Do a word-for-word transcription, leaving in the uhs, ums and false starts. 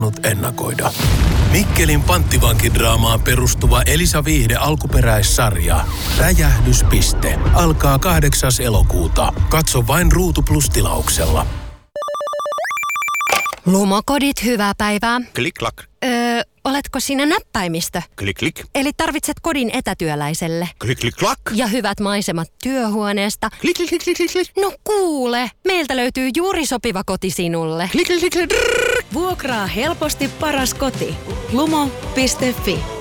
ennakoida. Mikkelin panttivankidraamaan perustuva Elisa Viihde alkuperäissarja Räjähdyspiste alkaa kahdeksas elokuuta. Katso vain Ruutu Plus -tilauksella. Lumokodit, hyvää päivää. Klik-klak. Öö, oletko sinä näppäimistö? Klik-klik. Eli tarvitset kodin etätyöläiselle. Klik-klik-klak. Ja hyvät maisemat työhuoneesta. Klik-klik-klik-klik. No kuule, meiltä löytyy juuri sopiva koti sinulle. Klik-klik-klik. Vuokraa helposti paras koti. lumo piste fi